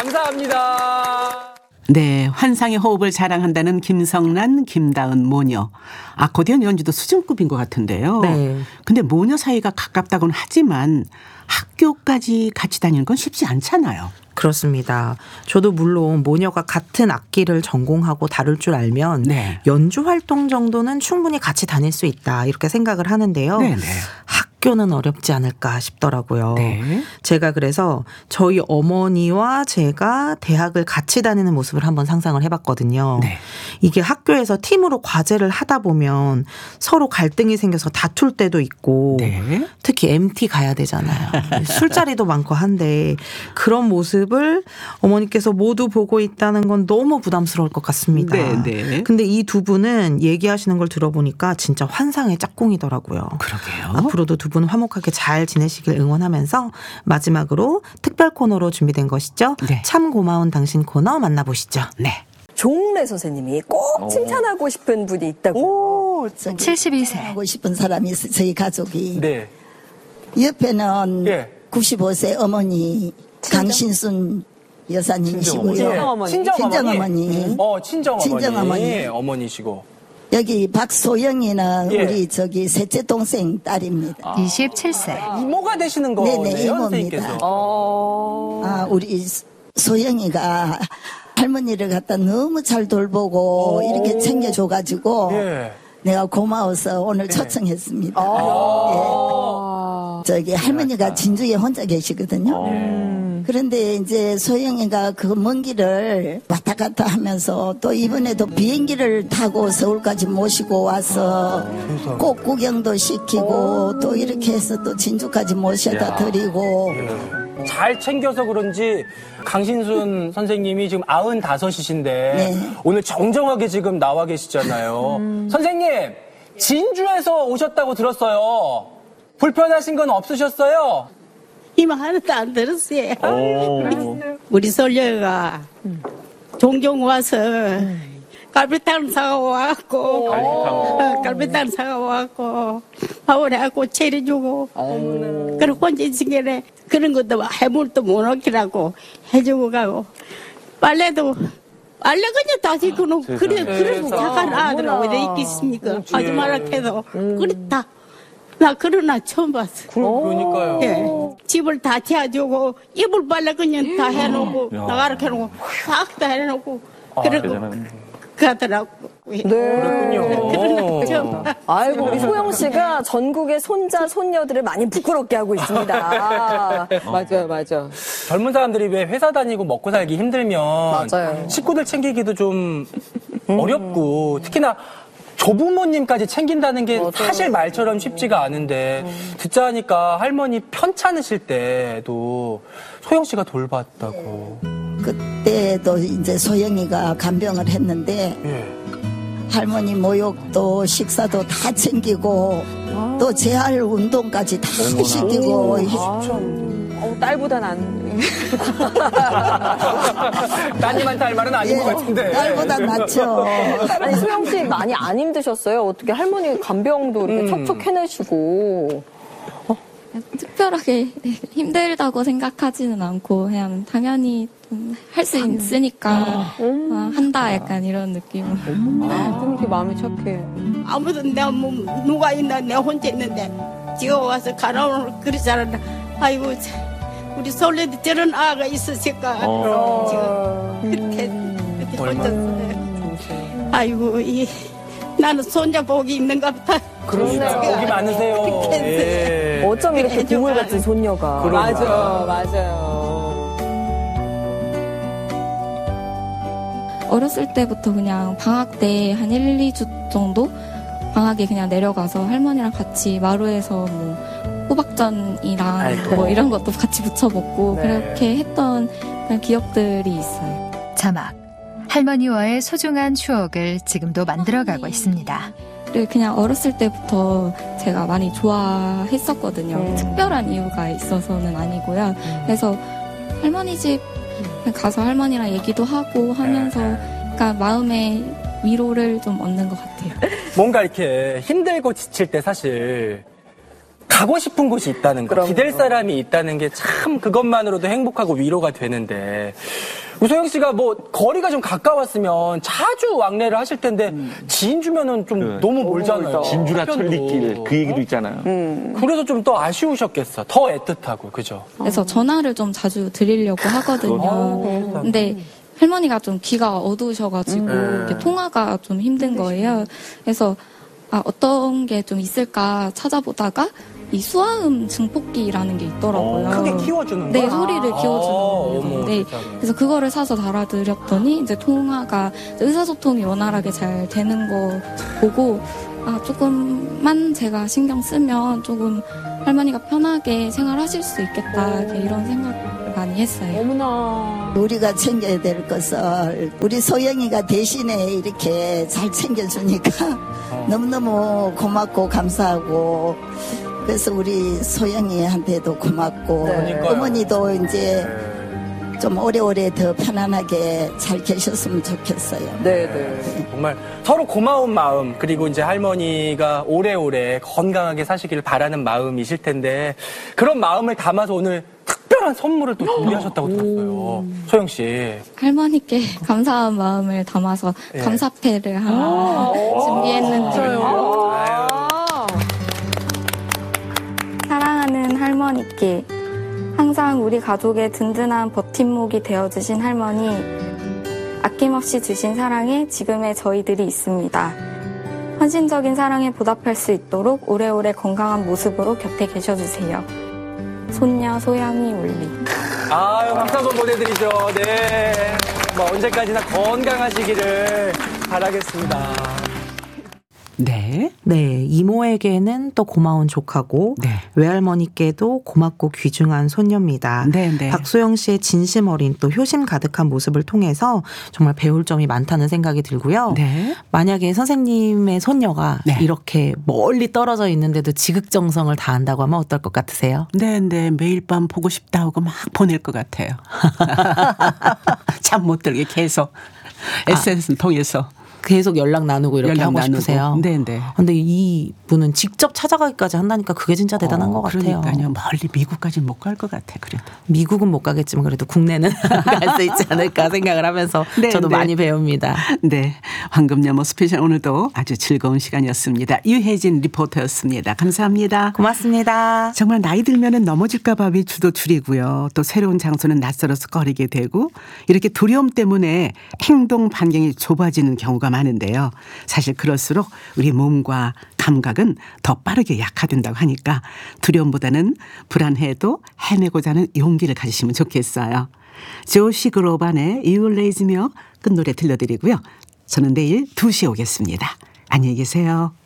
감사합니다. 네, 환상의 호흡을 자랑한다는 김성란, 김다은 모녀. 아코디언 연주도 수준급인 것 같은데요. 네. 근데 모녀 사이가 가깝다고는 하지만 학교까지 같이 다니는 건 쉽지 않잖아요. 그렇습니다. 저도 물론 모녀가 같은 악기를 전공하고 다룰 줄 알면 네. 연주 활동 정도는 충분히 같이 다닐 수 있다 이렇게 생각을 하는데요. 네네. 학교는 어렵지 않을까 싶더라고요. 네. 제가 그래서 저희 어머니와 제가 대학을 같이 다니는 모습을 한번 상상을 해봤거든요. 네. 이게 학교에서 팀으로 과제를 하다 보면 서로 갈등이 생겨서 다툴 때도 있고 네. 특히 MT 가야 되잖아요. 술자리도 많고 한데 그런 모습을 어머니께서 모두 보고 있다는 건 너무 부담스러울 것 같습니다. 네. 근데 이 두 분은 얘기하시는 걸 들어보니까 진짜 환상의 짝꿍이더라고요. 그러게요. 앞으로도 두 분 화목하게 잘 지내시길 응원하면서 마지막으로 특별 코너로 준비된 것이죠. 네. 참 고마운 당신 코너 만나보시죠. 네. 종래 선생님이 꼭 칭찬하고 싶은 분이 있다고. 72세. 하고 싶은 사람이 있어요. 저희 가족이. 네. 옆에는 예. 95세 어머니 강신순 여사님이시고요. 친정어머니. 친정어머니. 친정어머니. 친정어머니. 어머니시고. 여기 박소영이는 예. 우리 저기 셋째 동생 딸입니다. 27세. 이모가 되시는 거네요, 네네, 이모입니다. 선생님께서. 우리 소영이가 할머니를 갖다 너무 잘 돌보고 이렇게 챙겨줘가지고 예. 내가 고마워서 오늘 초청했습니다. 예. 저기 할머니가 진주에 혼자 계시거든요. 그런데 이제 소영이가 그 먼 길을 왔다 갔다 하면서 또 이번에도 비행기를 타고 서울까지 모시고 와서 꼭 구경도 시키고 또 이렇게 해서 또 진주까지 모셔다 드리고 잘 챙겨서 그런지 강신순 선생님이 지금 95이신데 네. 오늘 정정하게 지금 나와 계시잖아요. 선생님, 진주에서 오셨다고 들었어요. 불편하신 건 없으셨어요? 이만 하나도 안 들었어요. 우리 솔려가 종종 와서 갈비탕 사와갖고 갈비탕 사와갖고 밥을 해갖고 차려주고 그리고 혼자 있은 게 그런 것도 해물도 못 넣기라고 해주고 가고 빨래도 빨래 그냥 다시 그놓고 그래도 착한 아들하고 왜 있겠습니까? 아줌마라 해도 그렇다. 나 그러나 처음 봤어. 그러니까요. 예. 집을 다 채워주고 이불 빨래 그냥 다 해놓고 나가라 해놓고 싹 다 해놓고 그러고 가더라고. 네. 그렇군요. 그런 처음 봤어. 아이고, 우리 소영 씨가 전국의 손자, 손녀들을 많이 부끄럽게 하고 있습니다. 맞아. 젊은 사람들이 왜 회사 다니고 먹고 살기 힘들면 맞아요. 식구들 챙기기도 좀 어렵고 특히나 조부모님까지 챙긴다는 게 사실 말처럼 쉽지가 않은데 듣자 하니까 할머니 편찮으실 때도 소영 씨가 돌봤다고. 그때도 이제 소영이가 간병을 했는데 할머니 모욕도 식사도 다 챙기고 또 재활 운동까지 다 시키고 딸보다 난. 따님한테 할 말은 아닌 것 같은데. 딸보다 낫죠. 아니, 소영 씨 많이 안 힘드셨어요? 어떻게 할머니 간병도 이렇게 척척 해내시고. 특별하게 힘들다고 생각하지는 않고 그냥 당연히 할 수 있으니까 한다 약간 이런 느낌으로. 좀 이렇게 마음이 착해. 아무도 내가 뭐 누가 있나 내가 혼자 있는데 지가 와서 가라오는 그러잖아. 아이고 우리 솔레도 저런 아가 있으니까 지금 그때 혼자 있어요. 아이고 나는 손자 복이 있는가 보다. 그러니까 복이 많으세요. 예. 어쩜 이렇게 보물 같은 손녀가. 맞아요. 어렸을 때부터 그냥 방학 때 한 1, 2주 정도 방학에 그냥 내려가서 할머니랑 같이 마루에서 뭐 호박전이랑 뭐 이런 것도 같이 부쳐 먹고 그렇게 했던 그런 기억들이 있어요. 자막. 할머니와의 소중한 추억을 지금도 만들어가고 있습니다. 그냥 어렸을 때부터 제가 많이 좋아했었거든요. 특별한 이유가 있어서는 아니고요. 그래서 할머니 집 가서 할머니랑 얘기도 하고 하면서 그러니까 마음의 위로를 좀 얻는 것 같아요. 뭔가 이렇게 힘들고 지칠 때 사실 가고 싶은 곳이 있다는 거, 기댈 사람이 있다는 게 참 그것만으로도 행복하고 위로가 되는데 우소영 씨가 뭐 거리가 좀 가까웠으면 자주 왕래를 하실 텐데 진주면은 좀 너무 멀잖아요. 진주나 편도. 천리길 그 얘기도 있잖아요. 그래서 좀 더 아쉬우셨겠어. 더 애틋하고 그죠? 그래서 전화를 좀 자주 드리려고 하거든요. 근데 할머니가 좀 귀가 어두우셔가지고 이렇게 통화가 좀 힘든 거예요. 그래서 어떤 게 좀 있을까 찾아보다가 이 수화음 증폭기라는 게 있더라고요. 크게 키워주는 네, 거야? 소리를 키워주는 거예요. 어머, 네, 세상에. 그래서 그거를 사서 달아드렸더니 이제 통화가 의사소통이 원활하게 잘 되는 거 보고 조금만 제가 신경 쓰면 조금 할머니가 편하게 생활하실 수 있겠다 이런 생각을 많이 했어요. 어머나. 우리가 챙겨야 될 것을 우리 소영이가 대신에 이렇게 잘 챙겨주니까 너무너무 고맙고 감사하고 그래서 우리 소영이한테도 고맙고 그러니까요. 어머니도 이제 좀 오래오래 더 편안하게 잘 계셨으면 좋겠어요. 네네. 정말 서로 고마운 마음 그리고 이제 할머니가 오래오래 건강하게 사시기를 바라는 마음이실 텐데 그런 마음을 담아서 오늘 특별한 선물을 또 준비하셨다고 들었어요. 소영 씨. 할머니께 감사한 마음을 담아서 감사패를 하나 준비했는데요. 사랑하는 할머니께 항상 우리 가족의 든든한 버팀목이 되어주신 할머니, 아낌없이 주신 사랑에 지금의 저희들이 있습니다. 헌신적인 사랑에 보답할 수 있도록 오래오래 건강한 모습으로 곁에 계셔주세요. 손녀 소영이 울리. 아유, 박수 한번 보내드리죠. 네. 뭐 언제까지나 건강하시기를 바라겠습니다. 네. 네, 이모에게는 또 고마운 조카고 네. 외할머니께도 고맙고 귀중한 손녀입니다. 네, 네. 박소영 씨의 진심 어린 또 효심 가득한 모습을 통해서 정말 배울 점이 많다는 생각이 들고요. 네. 만약에 선생님의 손녀가 네. 이렇게 멀리 떨어져 있는데도 지극정성을 다한다고 하면 어떨 것 같으세요? 네, 매일 밤 보고 싶다 하고 막 보낼 것 같아요. 잠 못 들게 계속 SNS 통해서. 계속 연락 나누고 이렇게 하고 싶으세요? 네. 근데 이 분은 직접 찾아가기까지 한다니까 그게 진짜 대단한 것 같아요. 그러니까요. 멀리 미국까지는 못 갈 것 같아. 그래도. 미국은 못 가겠지만 그래도 국내는 갈 수 있지 않을까 생각을 하면서 네, 저도 네. 많이 배웁니다. 네. 황금연모 스페셜 오늘도 아주 즐거운 시간이었습니다. 유혜진 리포터였습니다. 감사합니다. 고맙습니다. 정말 나이 들면은 넘어질까 봐 위주도 줄이고요. 또 새로운 장소는 낯설어서 꺼리게 되고 이렇게 두려움 때문에 행동 반경이 좁아지는 경우가 많은데요. 사실 그럴수록 우리 몸과 감각은 더 빠르게 약화된다고 하니까 두려움보다는 불안해도 해내고자 하는 용기를 가지시면 좋겠어요. 조시 그로반의 You Raise Me Up 끝노래 들려드리고요. 저는 내일 2시에 오겠습니다. 안녕히 계세요.